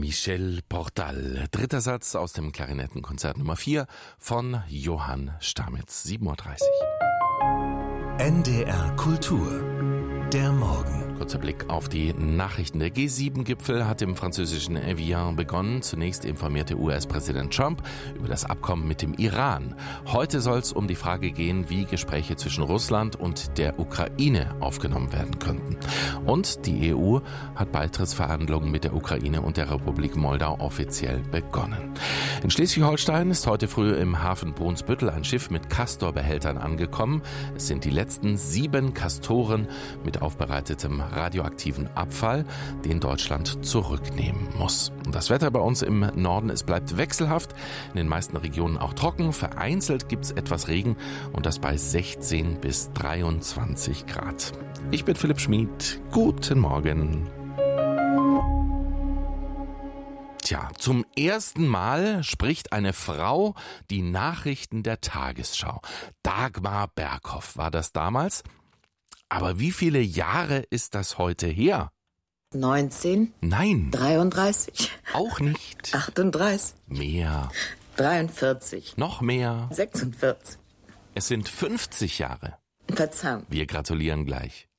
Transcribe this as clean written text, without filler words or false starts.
Michel Portal. Dritter Satz aus dem Klarinettenkonzert Nummer 4 von Johann Stamitz. 7:30 Uhr. NDR Kultur. Der Morgen. Kurzer Blick auf die Nachrichten. Der G7-Gipfel hat im französischen Evian begonnen. Zunächst informierte US-Präsident Trump über das Abkommen mit dem Iran. Heute soll es um die Frage gehen, wie Gespräche zwischen Russland und der Ukraine aufgenommen werden könnten. Und die EU hat Beitrittsverhandlungen mit der Ukraine und der Republik Moldau offiziell begonnen. In Schleswig-Holstein ist heute früh im Hafen Brunsbüttel ein Schiff mit Castor-Behältern angekommen. Es sind die letzten 7 Castoren mit aufbereitetem radioaktiven Abfall, den Deutschland zurücknehmen muss. Und das Wetter bei uns im Norden, es bleibt wechselhaft, in den meisten Regionen auch trocken, vereinzelt gibt es etwas Regen und das bei 16 bis 23 Grad. Ich bin Philipp Schmid, guten Morgen. Tja, zum ersten Mal spricht eine Frau die Nachrichten der Tagesschau. Dagmar Berghoff war das damals. Aber wie viele Jahre ist das heute her? 19? Nein. 33? Auch nicht. 38? Mehr. 43? Noch mehr. 46? Es sind 50 Jahre. Verzeihung. Wir gratulieren gleich.